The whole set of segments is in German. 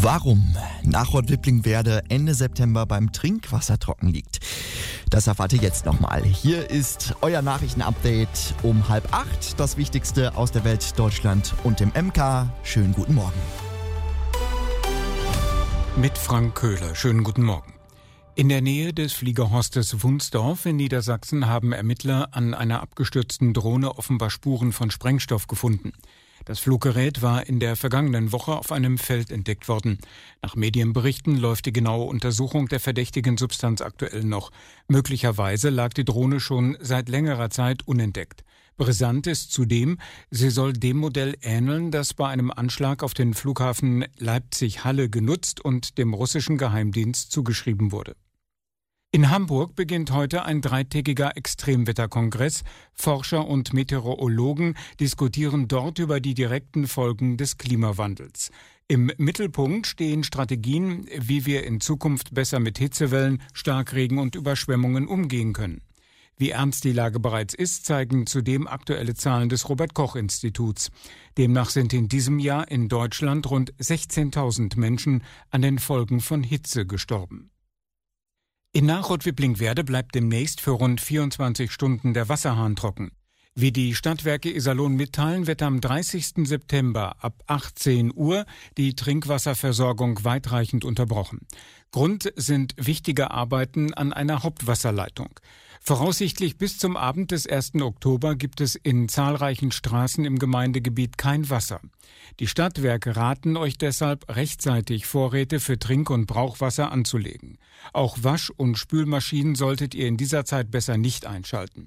Warum Nachort-Wipplingwerde Ende September beim Trinkwasser trocken liegt, das erfahrt ihr jetzt nochmal. Hier ist euer Nachrichtenupdate um 7:30. Das Wichtigste aus der Welt, Deutschland und dem MK. Schönen guten Morgen. Mit Frank Köhler. Schönen guten Morgen. In der Nähe des Fliegerhorstes Wunsdorf in Niedersachsen haben Ermittler an einer abgestürzten Drohne offenbar Spuren von Sprengstoff gefunden. Das Fluggerät war in der vergangenen Woche auf einem Feld entdeckt worden. Nach Medienberichten läuft die genaue Untersuchung der verdächtigen Substanz aktuell noch. Möglicherweise lag die Drohne schon seit längerer Zeit unentdeckt. Brisant ist zudem, sie soll dem Modell ähneln, das bei einem Anschlag auf den Flughafen Leipzig-Halle genutzt und dem russischen Geheimdienst zugeschrieben wurde. In Hamburg beginnt heute ein 3-tägiger Extremwetterkongress. Forscher und Meteorologen diskutieren dort über die direkten Folgen des Klimawandels. Im Mittelpunkt stehen Strategien, wie wir in Zukunft besser mit Hitzewellen, Starkregen und Überschwemmungen umgehen können. Wie ernst die Lage bereits ist, zeigen zudem aktuelle Zahlen des Robert-Koch-Instituts. Demnach sind in diesem Jahr in Deutschland rund 16.000 Menschen an den Folgen von Hitze gestorben. In Nachort-Wipplingwerde bleibt demnächst für rund 24 Stunden der Wasserhahn trocken. Wie die Stadtwerke Iserlohn mitteilen, wird am 30. September ab 18 Uhr die Trinkwasserversorgung weitreichend unterbrochen. Grund sind wichtige Arbeiten an einer Hauptwasserleitung. Voraussichtlich bis zum Abend des 1. Oktober gibt es in zahlreichen Straßen im Gemeindegebiet kein Wasser. Die Stadtwerke raten euch deshalb, rechtzeitig Vorräte für Trink- und Brauchwasser anzulegen. Auch Wasch- und Spülmaschinen solltet ihr in dieser Zeit besser nicht einschalten.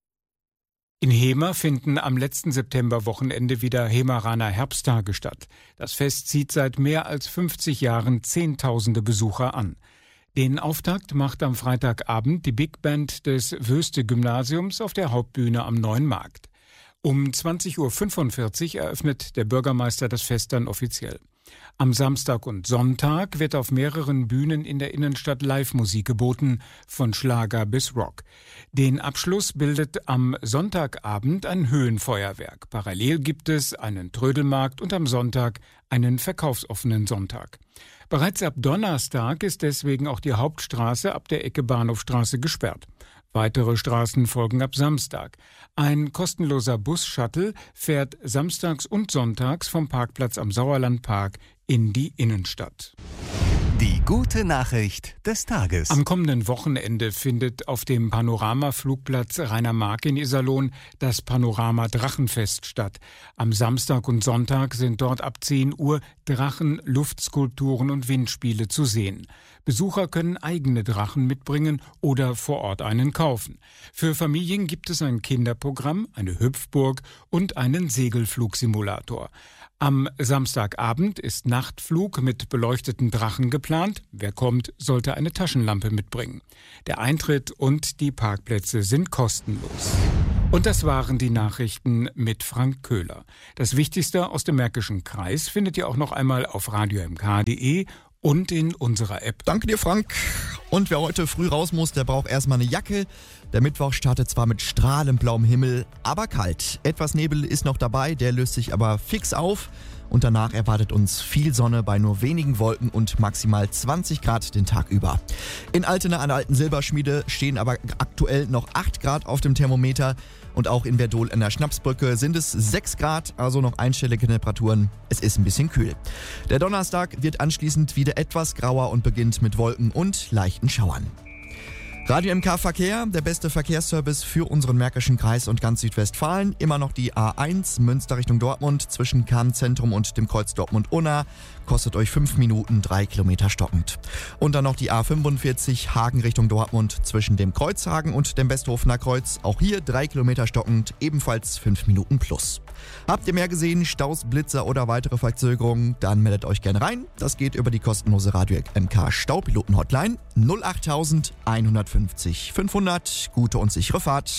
In Hemer finden am letzten Septemberwochenende wieder Hemeraner Herbsttage statt. Das Fest zieht seit mehr als 50 Jahren Zehntausende Besucher an. Den Auftakt macht am Freitagabend die Big Band des Wöste-Gymnasiums auf der Hauptbühne am Neuen Markt. Um 20.45 Uhr eröffnet der Bürgermeister das Fest dann offiziell. Am Samstag und Sonntag wird auf mehreren Bühnen in der Innenstadt Live-Musik geboten, von Schlager bis Rock. Den Abschluss bildet am Sonntagabend ein Höhenfeuerwerk. Parallel gibt es einen Trödelmarkt und am Sonntag einen verkaufsoffenen Sonntag. Bereits ab Donnerstag ist deswegen auch die Hauptstraße ab der Ecke Bahnhofstraße gesperrt. Weitere Straßen folgen ab Samstag. Ein kostenloser Bus-Shuttle fährt samstags und sonntags vom Parkplatz am Sauerlandpark in die Innenstadt. Die gute Nachricht des Tages. Am kommenden Wochenende findet auf dem Panorama-Flugplatz Rainer-Mark in Iserlohn das Panorama-Drachenfest statt. Am Samstag und Sonntag sind dort ab 10 Uhr Drachen, Luftskulpturen und Windspiele zu sehen. Besucher können eigene Drachen mitbringen oder vor Ort einen kaufen. Für Familien gibt es ein Kinderprogramm, eine Hüpfburg und einen Segelflugsimulator. Am Samstagabend ist Nachtflug mit beleuchteten Drachen geplant. Wer kommt, sollte eine Taschenlampe mitbringen. Der Eintritt und die Parkplätze sind kostenlos. Und das waren die Nachrichten mit Frank Köhler. Das Wichtigste aus dem Märkischen Kreis findet ihr auch noch einmal auf radiomk.de und in unserer App. Danke dir, Frank. Und wer heute früh raus muss, der braucht erstmal eine Jacke. Der Mittwoch startet zwar mit strahlend blauem Himmel, aber kalt. Etwas Nebel ist noch dabei, der löst sich aber fix auf. Und danach erwartet uns viel Sonne bei nur wenigen Wolken und maximal 20 Grad den Tag über. In Altena an der Alten Silberschmiede stehen aber aktuell noch 8 Grad auf dem Thermometer. Und auch in Verdol an der Schnapsbrücke sind es 6 Grad, also noch einstellige Temperaturen. Es ist ein bisschen kühl. Der Donnerstag wird anschließend wieder etwas grauer und beginnt mit Wolken und leichten Schauern. Radio MK Verkehr, der beste Verkehrsservice für unseren Märkischen Kreis und ganz Südwestfalen. Immer noch die A1 Münster Richtung Dortmund zwischen Kernzentrum und dem Kreuz Dortmund-Unna. Kostet euch 5 Minuten, 3 Kilometer stockend. Und dann noch die A45 Hagen Richtung Dortmund zwischen dem Kreuzhagen und dem Westhofener Kreuz. Auch hier 3 Kilometer stockend, ebenfalls 5 Minuten plus. Habt ihr mehr gesehen, Staus, Blitzer oder weitere Verzögerungen, dann meldet euch gerne rein. Das geht über die kostenlose Radio MK Staupiloten Hotline 08000 150 500. Gute und sichere Fahrt.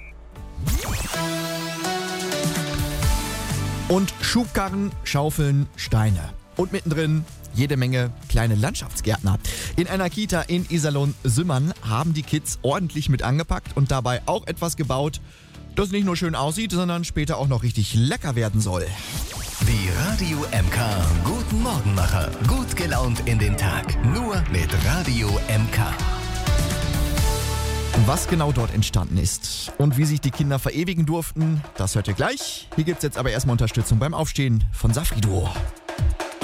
Und Schubkarren schaufeln Steine. Und mittendrin jede Menge kleine Landschaftsgärtner. In einer Kita in Iserlohn-Sümmern haben die Kids ordentlich mit angepackt und dabei auch etwas gebaut, das nicht nur schön aussieht, sondern später auch noch richtig lecker werden soll. Die Radio MK Guten Morgen Morgenmacher. Gut gelaunt in den Tag. Nur mit Radio MK. Was genau dort entstanden ist und wie sich die Kinder verewigen durften, das hört ihr gleich. Hier gibt's jetzt aber erstmal Unterstützung beim Aufstehen von Safri Duo.